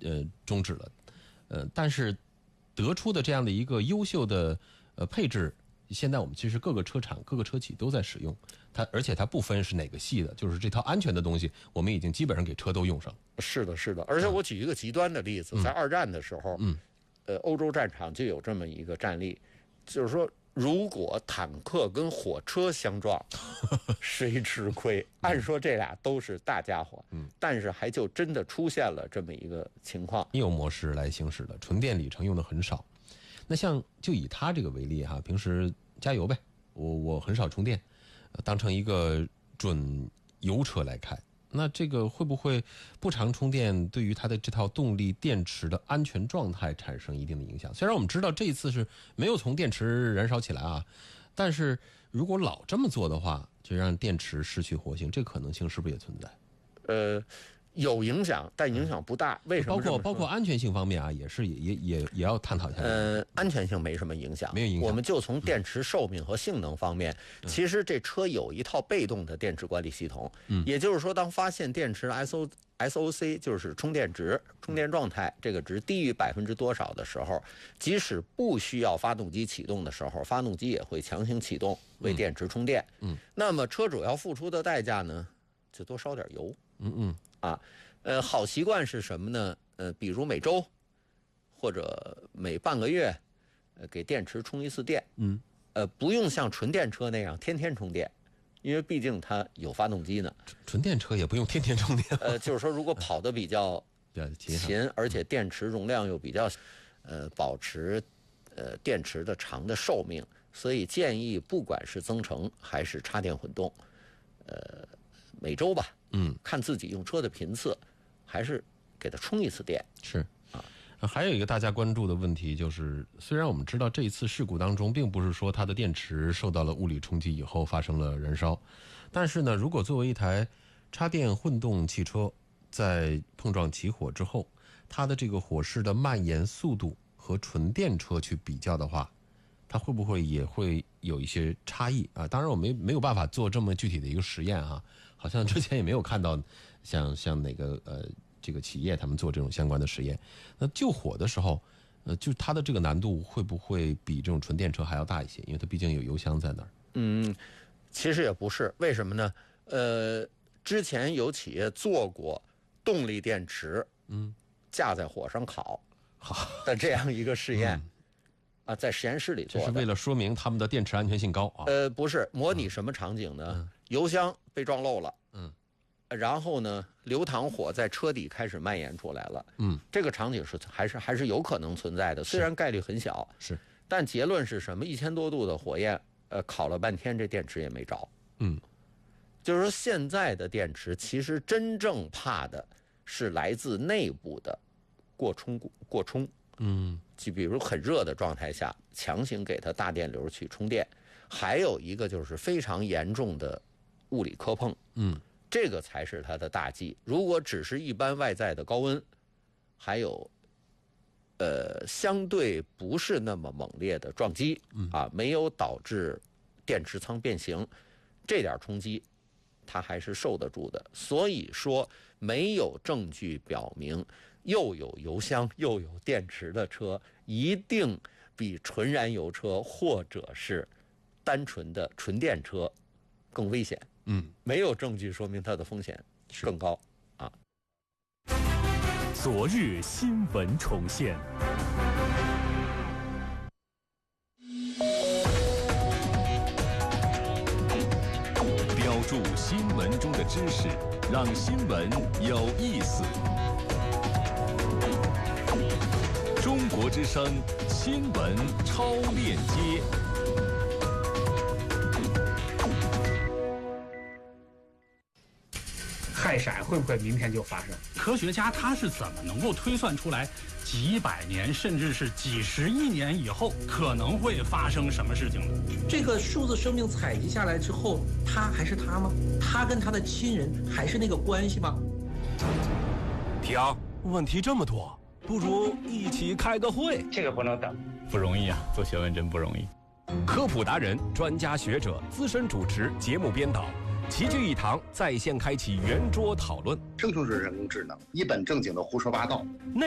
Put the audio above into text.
终止了。但是得出的这样的一个优秀的配置，现在我们其实各个车厂、各个车企都在使用它，而且它不分是哪个系的，就是这套安全的东西，我们已经基本上给车都用上了。 是的，是的。而且我举一个极端的例子，在二战的时候，欧洲战场就有这么一个战例，就是说，如果坦克跟火车相撞，谁吃亏？按说这俩都是大家伙，但是还就真的出现了这么一个情况。 有模式来行驶的，纯电里程用的很少。那像就以它这个为例哈，平时加油呗，我很少充电，当成一个准油车来开。那这个会不会不常充电对于它的这套动力电池的安全状态产生一定的影响？虽然我们知道这一次是没有从电池燃烧起来啊，但是如果老这么做的话，就让电池失去活性，这可能性是不是也存在？ 有影响，但影响不大。为什么？ 包括安全性方面啊，也要探讨一下。 安全性没什么影响， 没有影响。 我们就从电池寿命和性能方面，其实这车有一套被动的电池管理系统。也就是说，当发现电池 SOC 就是充电值、充电状态这个值低于%多少的时候，即使不需要发动机启动的时候，发动机也会强行启动为电池充电。那么车主要付出的代价呢，就多烧点油。好习惯是什么呢？比如每周或者每半个月，给电池充一次电。不用像纯电车那样天天充电，因为毕竟它有发动机呢。 纯电车也不用天天充电。 就是说，如果跑得比较勤，而且电池容量又比较，保持电池的长的寿命，所以建议不管是增程还是插电混动，每周吧。看自己用车的频次，还是给它充一次电。 是啊，还有一个大家关注的问题就是，虽然我们知道这一次事故当中，并不是说它的电池受到了物理冲击以后发生了燃烧，但是呢，如果作为一台插电混动汽车，在碰撞起火之后，它的这个火势的蔓延速度和纯电车去比较的话，它会不会也会有一些差异啊？当然我没有办法做这么具体的一个实验啊，好像之前也没有看到像哪个这个企业他们做这种相关的实验。那救火的时候，就它的这个难度会不会比这种纯电车还要大一些？因为它毕竟有油箱在那儿。 其实也不是，为什么呢？之前有企业做过动力电池，架在火上烤的这样一个试验。在实验室里做的， 这是为了说明他们的电池安全性高啊。 不是，模拟什么场景呢？油箱被撞漏了，然后呢，流淌火在车底开始蔓延出来了，这个场景是还是有可能存在的，虽然概率很小，但结论是什么？1000多度的火焰，烤了半天，这电池也没着。就是说现在的电池其实真正怕的是来自内部的过充。就比如很热的状态下，强行给它大电流去充电，还有一个就是非常严重的物理磕碰，这个才是它的大忌。如果只是一般外在的高温，还有相对不是那么猛烈的撞击，没有导致电池舱变形，这点冲击它还是受得住的。所以说，没有证据表明又有油箱又有电池的车一定比纯燃油车或者是单纯的纯电车更危险。没有证据说明它的风险更高啊。 昨日新闻重现。标注新闻中的知识，让新闻有意思。中国之声新闻超链接。 氦闪会不会明天就发生？ 科学家他是怎么能够推算出来几百年甚至是几十亿年以后可能会发生什么事情的？ 这个数字生命采集下来之后，他还是他吗？他跟他的亲人还是那个关系吗？ 婷，问题这么多，不如一起开个会。 这个不能等， 不容易啊，做学问真不容易。 科普达人、专家学者、资深主持、节目编导齐聚一堂，在线开启圆桌讨论。 生就是人工智能，一本正经的胡说八道。